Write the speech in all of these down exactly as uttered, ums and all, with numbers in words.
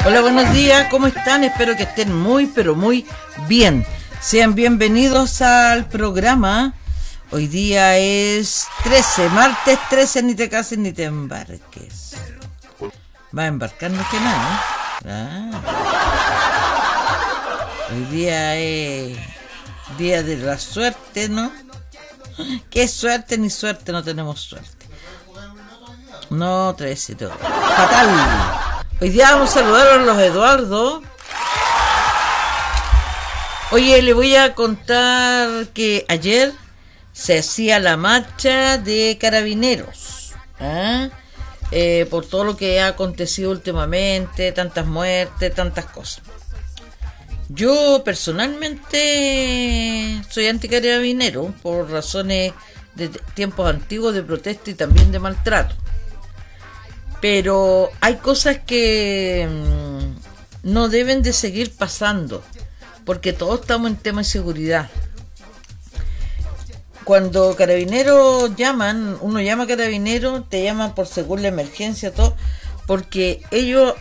Hola, buenos días, ¿cómo están? Espero que estén muy, pero muy bien. Sean bienvenidos al programa. Hoy día es trece, martes trece, ni te cases ni te embarques. Va a embarcarnos que nada, ¿eh? Ah. Hoy día es día de la suerte, ¿no? ¿Qué suerte ni suerte? No tenemos suerte. No, trece, todo. Fatal. Hoy día vamos a saludar a los Eduardo. Oye, le voy a contar que ayer se hacía la marcha de carabineros, ¿eh? Eh, por todo lo que ha acontecido últimamente, tantas muertes, tantas cosas. Yo personalmente soy anticarabinero por razones de tiempos antiguos de protesta y también de maltrato. Pero hay cosas que mmm, no deben de seguir pasando, porque todos estamos en tema de seguridad. Cuando carabineros llaman, uno llama a carabineros, te llaman por según la emergencia, todo, porque ellos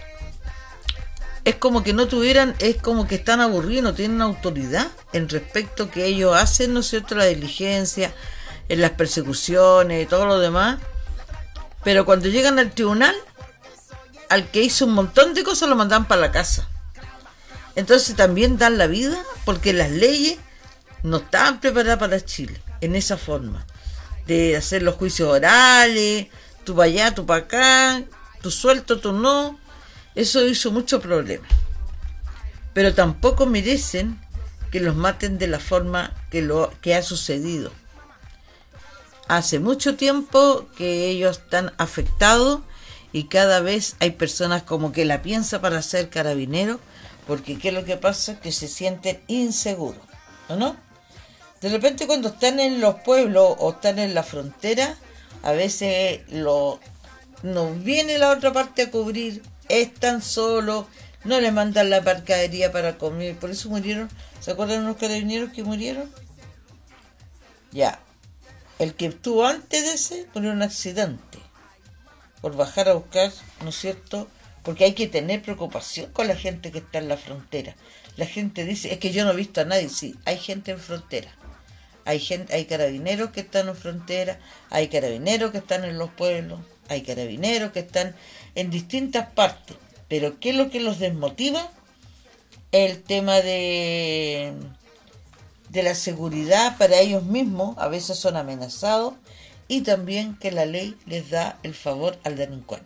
es como que no tuvieran, es como que están aburridos, no tienen autoridad en respecto que ellos hacen, ¿no es cierto?, la diligencia, en las persecuciones y todo lo demás. Pero cuando llegan al tribunal, al que hizo un montón de cosas lo mandan para la casa. Entonces también dan la vida porque las leyes no estaban preparadas para Chile en esa forma de hacer los juicios orales, tú para allá, tú para acá, tú suelto, tú no. Eso hizo mucho problema. Pero tampoco merecen que los maten de la forma que lo que ha sucedido. Hace mucho tiempo que ellos están afectados y cada vez hay personas como que la piensan para ser carabineros, porque ¿qué es lo que pasa? Que se sienten inseguros, ¿o no? De repente cuando están en los pueblos o están en la frontera, a veces lo, no viene la otra parte a cubrir, están solos, no les mandan la mercadería para comer, por eso murieron. ¿Se acuerdan los carabineros que murieron? Ya. El que estuvo antes de ese murió en un accidente por bajar a buscar, ¿no es cierto? Porque hay que tener preocupación con la gente que está en la frontera. La gente dice, es que yo no he visto a nadie. Sí, hay gente en frontera. Hay gente, hay carabineros que están en frontera, hay carabineros que están en los pueblos, hay carabineros que están en distintas partes. Pero ¿qué es lo que los desmotiva? El tema de... de la seguridad para ellos mismos, a veces son amenazados, y también que la ley les da el favor al delincuente.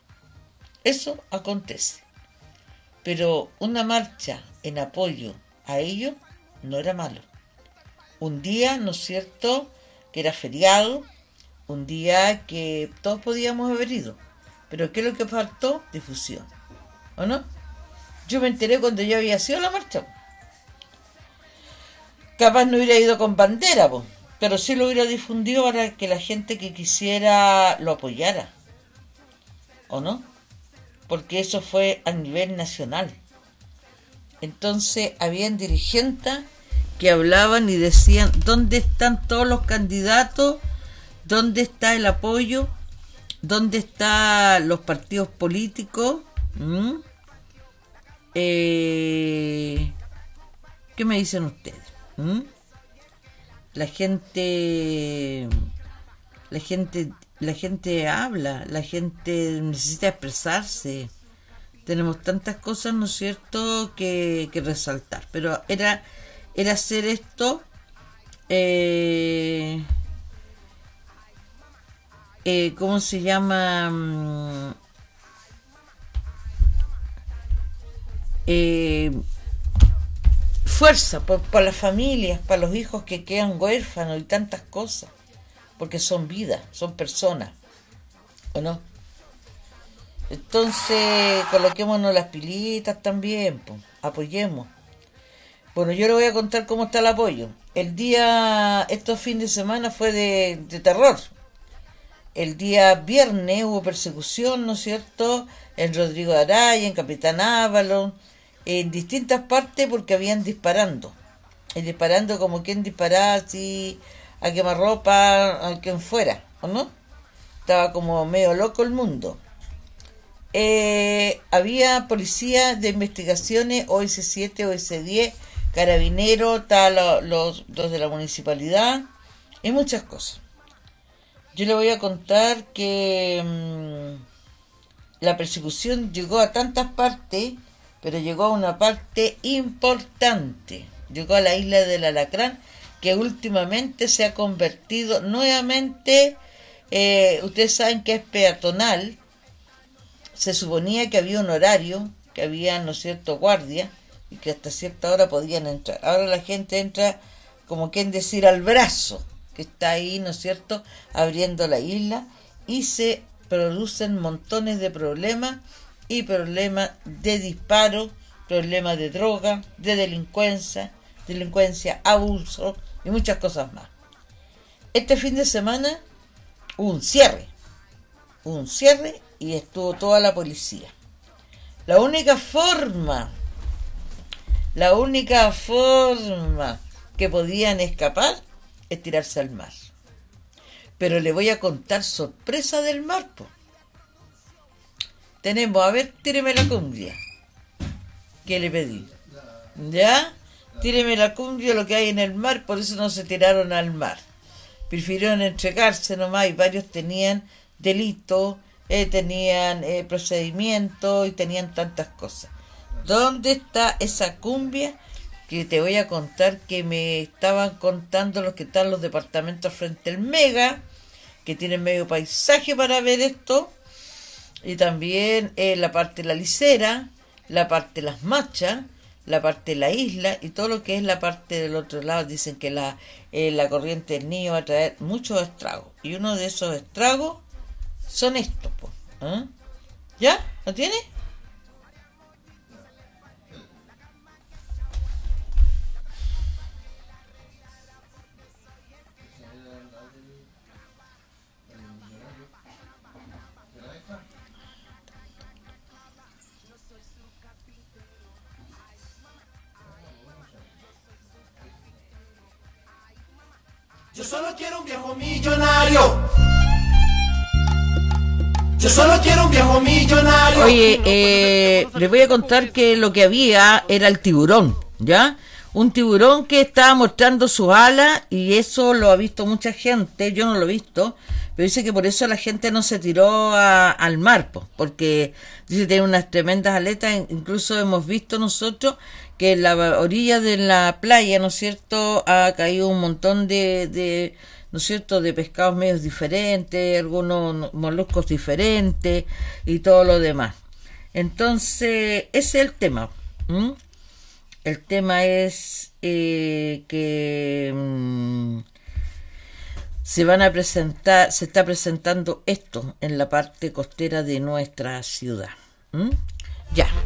Eso acontece. Pero una marcha en apoyo a ellos no era malo. Un día, ¿no es cierto?, que era feriado, un día que todos podíamos haber ido. Pero ¿qué es lo que faltó? Difusión, ¿o no? Yo me enteré cuando yo había sido a la marcha. Capaz no hubiera ido con bandera, po, pero sí lo hubiera difundido para que la gente que quisiera lo apoyara, ¿o no? Porque eso fue a nivel nacional. Entonces habían dirigentes que hablaban y decían, ¿dónde están todos los candidatos? ¿Dónde está el apoyo? ¿Dónde están los partidos políticos? ¿Mm? Eh, ¿Qué me dicen ustedes? ¿Mm? La gente, la gente, la gente habla, la gente necesita expresarse. Tenemos tantas cosas, ¿no es cierto?, que, que resaltar. Pero era, era hacer esto, eh, eh, ¿cómo se llama? Eh, fuerza por, por las familias, para los hijos que quedan huérfanos y tantas cosas, porque son vidas, son personas, ¿o no? Entonces coloquémonos las pilitas también, pues, apoyemos. Bueno, yo le voy a contar cómo está el apoyo. El día, estos fines de semana fue de, de terror. El día viernes hubo persecución, ¿no es cierto?, en Rodrigo Araya, en Capitán Ábalos, en distintas partes, porque habían disparando. Y disparando como quien disparaba así a quemarropa, a quien fuera, ¿o no? Estaba como medio loco el mundo. eh, había policía de investigaciones, O S siete, O S diez, carabineros, tal, los, los de la municipalidad, y muchas cosas. Yo le voy a contar que mmm, la persecución llegó a tantas partes, pero llegó a una parte importante. Llegó a la isla del Alacrán, que últimamente se ha convertido nuevamente, eh, ustedes saben que es peatonal. Se suponía que había un horario, que había, ¿no es cierto?, guardia, y que hasta cierta hora podían entrar. Ahora la gente entra, como quien decir, al brazo, que está ahí, ¿no es cierto?, abriendo la isla, y se producen montones de problemas, y problemas de disparo, problemas de droga, de delincuencia, delincuencia, abuso, y muchas cosas más. Este fin de semana hubo un cierre, un cierre, y estuvo toda la policía. La única forma, la única forma que podían escapar es tirarse al mar. Pero le voy a contar sorpresa del mar, po. Tenemos, a ver, tíreme la cumbia que le pedí. ¿Ya? Tíreme la cumbia, lo que hay en el mar, por eso no se tiraron al mar. Prefirieron entregarse nomás, y varios tenían delitos, eh, tenían eh, procedimientos y tenían tantas cosas. ¿Dónde está esa cumbia? Que te voy a contar, que me estaban contando los que están los departamentos frente al Mega, que tienen medio paisaje para ver esto, y también eh, la parte de la Licera, la parte de las Machas, la parte de la isla, y todo lo que es la parte del otro lado. Dicen que la, eh, la corriente del Niño va a traer muchos estragos, y uno de esos estragos son estos, pues. ¿Eh? ¿Ya? ¿Lo tiene? Yo solo quiero un viejo millonario. Yo solo quiero un viejo millonario. Oye, eh, les voy a contar que lo que había era el tiburón, ¿ya? Un tiburón que estaba mostrando sus alas, y eso lo ha visto mucha gente. Yo no lo he visto, pero dice que por eso la gente no se tiró a, al mar, po, porque dice que tiene unas tremendas aletas. Incluso hemos visto nosotros que en la orilla de la playa, ¿no es cierto?, ha caído un montón de, de ¿no es cierto?, de pescados medios diferentes, algunos moluscos diferentes y todo lo demás. Entonces, ese es el tema. ¿Mm? El tema es eh, que mmm, se van a presentar, se está presentando esto en la parte costera de nuestra ciudad. ¿Mm? Ya.